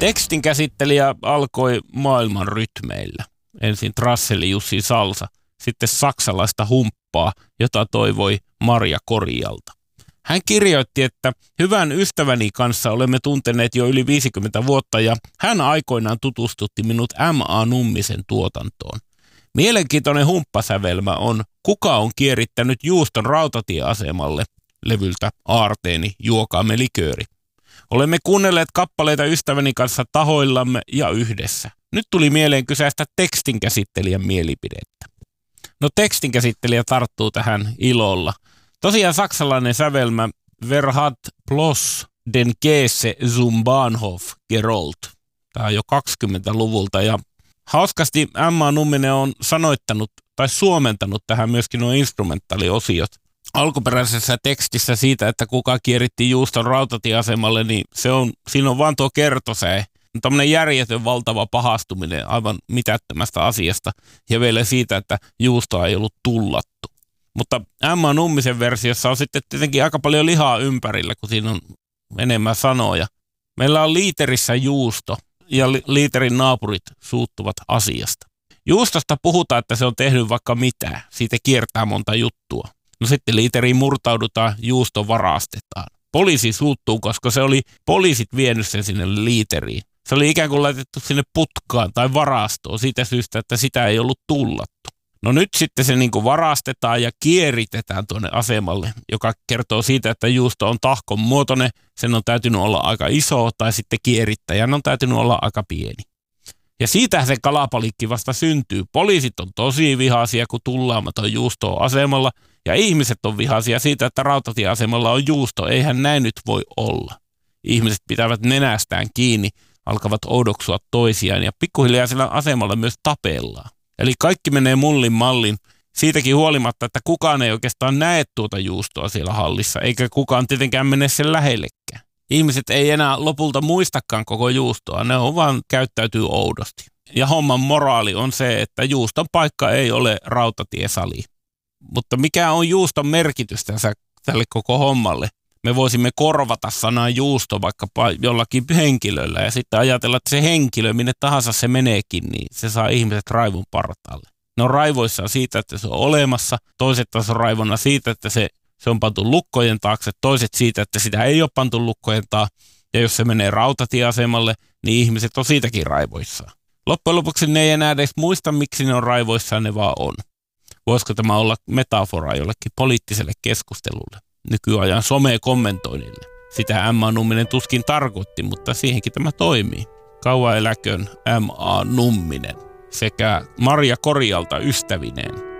Tekstin käsittelijä alkoi maailman rytmeillä. Ensin Trasseli Jussi Salsa, sitten saksalaista humppaa, jota toivoi Maria Korialta. Hän kirjoitti, että hyvän ystäväni kanssa olemme tunteneet jo yli 50 vuotta ja hän aikoinaan tutustutti minut M.A. Nummisen tuotantoon. Mielenkiintoinen humppasävelmä on Kuka on kierittänyt juuston rautatieasemalle levyltä Aarteeni juokaamme likööri. Olemme kuunnelleet kappaleita ystäväni kanssa tahoillamme ja yhdessä. Nyt tuli mieleen kyseistä tekstinkäsittelijän mielipidettä. No tekstinkäsittelijä tarttuu tähän ilolla. Tosiaan saksalainen sävelmä Wer hat bloß den Käse zum Bahnhof gerollt. Tämä on jo 20-luvulta ja hauskasti M.A. Numminen on sanoittanut tai suomentanut tähän myöskin nuo instrumentaaliosiot. Alkuperäisessä tekstissä siitä, että kuka kieritti juuston rautatieasemalle, niin siinä on vaan tuo kertosäe. Tämmöinen järjetön valtava pahastuminen aivan mitättömästä asiasta ja vielä siitä, että juustoa ei ollut tullattu. Mutta M.A. Nummisen versiossa on sitten tietenkin aika paljon lihaa ympärillä, kun siinä on enemmän sanoja. Meillä on liiterissä juusto ja liiterin naapurit suuttuvat asiasta. Juustosta puhutaan, että se on tehnyt vaikka mitä. Siitä kiertää monta juttua. No sitten liiteriin murtaudutaan, juusto varastetaan. Poliisi suuttuu, koska se oli poliisit vienyt sen sinne liiteriin. Se oli ikään kuin laitettu sinne putkaan tai varastoon siitä syystä, että sitä ei ollut tullattu. No nyt sitten se niin kuin varastetaan ja kieritetään tuonne asemalle, joka kertoo siitä, että juusto on tahkon muotoinen, sen on täytynyt olla aika iso tai sitten kierittäjän on täytynyt olla aika pieni. Ja siitähän se kalapalikki vasta syntyy. Poliisit on tosi vihaisia, kun tullaamaton juusto on asemalla ja ihmiset on vihaisia siitä, että rautatieasemalla on juusto. Eihän näin nyt voi olla. Ihmiset pitävät nenästään kiinni, alkavat oudoksua toisiaan ja pikkuhiljaa sillä asemalla myös tapellaan. Eli kaikki menee mullin mallin siitäkin huolimatta, että kukaan ei oikeastaan näe tuota juustoa siellä hallissa, eikä kukaan tietenkään mene sen lähellekään. Ihmiset ei enää lopulta muistakaan koko juustoa, ne on vaan käyttäytyy oudosti. Ja homman moraali on se, että juuston paikka ei ole rautatiesali. Mutta mikä on juuston merkitys tälle koko hommalle? Me voisimme korvata sanaa juusto vaikkapa jollakin henkilöllä ja sitten ajatella, että se henkilö, minne tahansa se meneekin, niin se saa ihmiset raivon partaalle. Ne on raivoissaan siitä, että se on olemassa, toiset taas on raivona siitä, että se on pantu lukkojen taakse, toiset siitä, että sitä ei ole pantu lukkojen taakse. Ja jos se menee rautatieasemalle, niin ihmiset on siitäkin raivoissaan. Loppujen lopuksi ne ei enää edes muista, miksi ne on raivoissaan, ne vaan on. Voisiko tämä olla metafora jollekin poliittiselle keskustelulle? Nykyajan some-kommentoinnille. Sitä M.A. Numminen tuskin tarkoitti, mutta siihenkin tämä toimii. Kauan eläköön M.A. Numminen sekä Maria Korialta ystävineen.